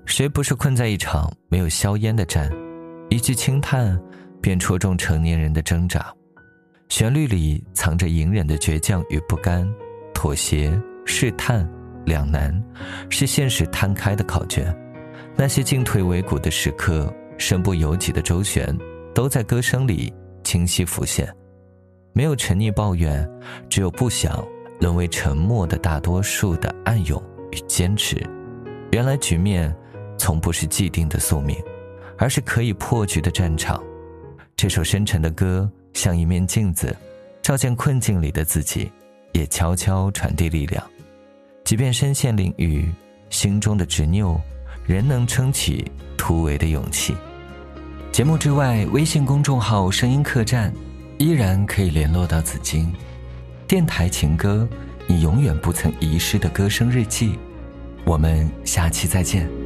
谁不是困在一场没有硝烟的战？一句轻叹便戳中成年人的挣扎。旋律里藏着隐忍的倔强与不甘，妥协、试探、两难，是现实摊开的考卷。那些进退维谷的时刻，身不由己的周旋，都在歌声里清晰浮现。没有沉溺抱怨，只有不想沦为沉默的大多数的暗涌与坚持。原来局面从不是既定的宿命，而是可以破局的战场。这首深沉的歌像一面镜子，照见困境里的自己，也悄悄传递力量。即便身陷囹圄，心中的执拗仍能撑起突围的勇气。节目之外，微信公众号声音客栈依然可以联络到紫金。电台情歌，你永远不曾遗失的歌声日记。我们下期再见。